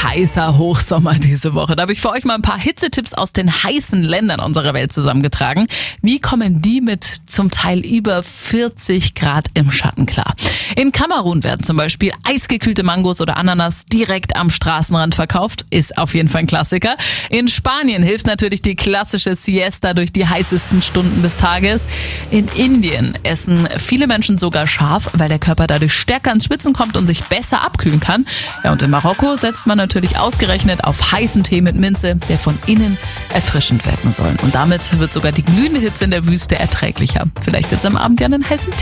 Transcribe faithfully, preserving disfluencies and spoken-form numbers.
heißer Hochsommer diese Woche. Da habe ich für euch mal ein paar Hitzetipps aus den heißen Ländern unserer Welt zusammengetragen. Wie kommen die mit zum Teil über vierzig Grad im Schatten klar? In Kamerun werden zum Beispiel eisgekühlte Mangos oder Ananas direkt am Straßenrand verkauft. Ist auf jeden Fall ein Klassiker. In Spanien hilft natürlich die klassische Siesta durch die heißesten Stunden des Tages. In Indien essen viele Menschen sogar scharf, weil der Körper dadurch stärker ins Schwitzen kommt und sich besser abkühlen kann. Ja, und in Marokko setzt man natürlich ausgerechnet auf heißen Tee mit Minze, der von innen erfrischend wirken soll. Und damit wird sogar die glühende Hitze in der Wüste erträglicher. Vielleicht jetzt am Abend ja einen heißen Tee.